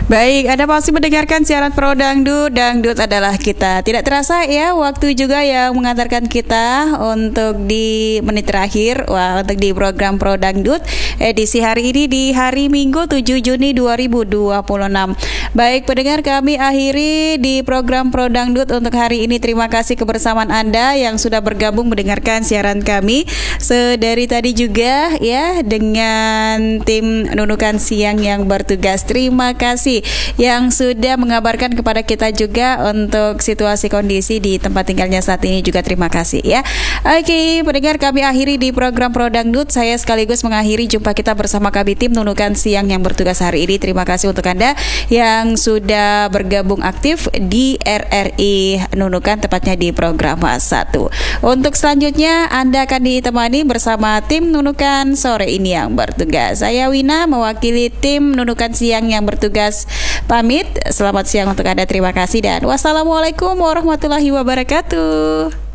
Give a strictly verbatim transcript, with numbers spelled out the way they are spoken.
Baik, Anda masih mendengarkan siaran Pro Dangdut. Dangdut adalah kita. Tidak terasa ya, waktu juga yang mengantarkan kita untuk di menit terakhir. Wah, untuk di program Pro Dangdut edisi hari ini di hari Minggu tujuh Juni dua ribu dua puluh enam. Baik, pendengar, kami akhiri di program Pro Dangdut untuk hari ini. Terima kasih kebersamaan Anda yang sudah bergabung mendengarkan siaran kami sedari tadi juga ya, dengan tim Nunukan Siang yang bertugas. Terima kasih yang sudah mengabarkan kepada kita juga untuk situasi kondisi di tempat tinggalnya saat ini juga. Terima kasih ya. Oke, pendengar, kami akhiri di program Pro Dangdut. Saya sekaligus mengakhiri jumpa kita bersama kami tim Nunukan Siang yang bertugas hari ini. Terima kasih untuk Anda yang sudah bergabung aktif di R R I Nunukan, tepatnya di program satu. Untuk selanjutnya Anda akan ditemani bersama tim Nunukan sore ini yang bertugas. Saya Wina mewakili tim Nunukan Siang yang bertugas pamit. Selamat siang untuk Anda, terima kasih dan wassalamualaikum warahmatullahi wabarakatuh.